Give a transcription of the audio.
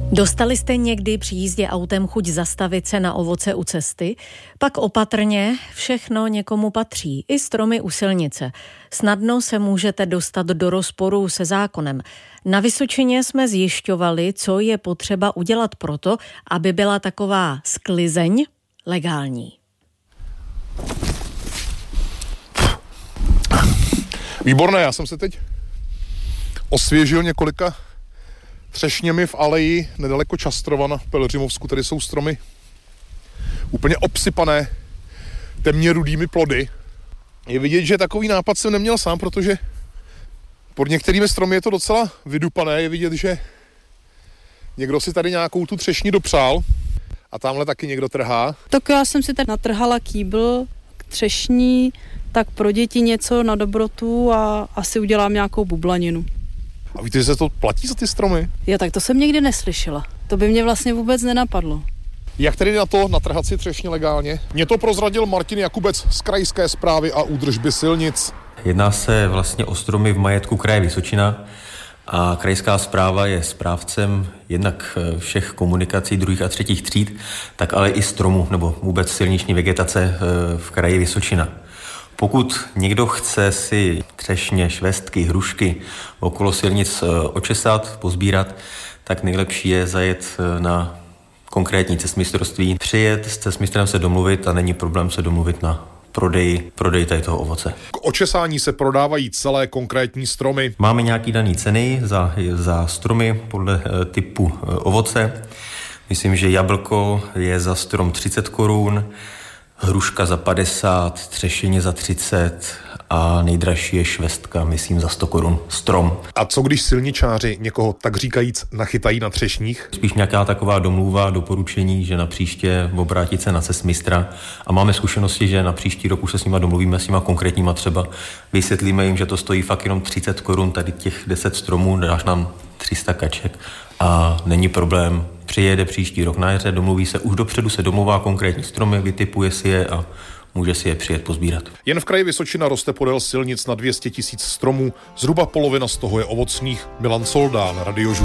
Dostali jste někdy při jízdě autem chuť zastavit se na ovoce u cesty? Pak opatrně, všechno někomu patří, i stromy u silnice. Snadno se můžete dostat do rozporu se zákonem. Na Vysočině jsme zjišťovali, co je potřeba udělat proto, aby byla taková sklizeň legální. Výborné, já jsem se teď osvěžil několika třešněmi v aleji nedaleko Častrova na Pelhřimovsku. Tady jsou stromy úplně obsypané temně rudými plody. Je vidět, že takový nápad jsem neměl sám, protože pod některými stromy je to docela vydupané. Je vidět, že někdo si tady nějakou tu třešni dopřál a tamhle taky někdo trhá. Tak já jsem si tady natrhala kýbl k třešní, tak pro děti něco na dobrotu a asi udělám nějakou bublaninu. A víte, že se to platí za ty stromy? Já tak to jsem nikdy neslyšela. To by mě vlastně vůbec nenapadlo. Jak tedy na to natrhat si třešně legálně? Mně to prozradil Martin Jakubec z Krajské správy a údržby silnic. Jedná se vlastně o stromy v majetku kraje Vysočina a krajská správa je správcem jednak všech komunikací druhých a třetích tříd, tak ale i stromů nebo vůbec silniční vegetace v kraji Vysočina. Pokud někdo chce si třešně, švestky, hrušky okolo silnic očesat, pozbírat, tak nejlepší je zajet na konkrétní cestmistrovství, přijet s cestmistrem se domluvit a není problém se domluvit na prodeji tady toho ovoce. K očesání se prodávají celé konkrétní stromy. Máme nějaký daný ceny za stromy podle typu ovoce. Myslím, že jablko je za strom 30 korun, hruška za 50, třešeně za 30 a nejdražší je švestka, myslím, za 100 korun strom. A co když silničáři někoho tak říkajíc nachytají na třešních? Spíš nějaká taková domluva, doporučení, že na příště obrátit se na cestmistra a máme zkušenosti, že na příští rok už se s nima domluvíme, s nima konkrétníma třeba. Vysvětlíme jim, že to stojí fakt jenom 30 korun, tady těch 10 stromů, dáš nám 300 kaček a není problém. Přijede příští rok na jaře, domluví se, už dopředu se domluvá konkrétní stromy, vytipuje si je a může si je přijet pozbírat. Jen v kraji Vysočina roste podél silnic na 200 000 stromů, zhruba polovina z toho je ovocných. Milan Soldán, Radio Žur.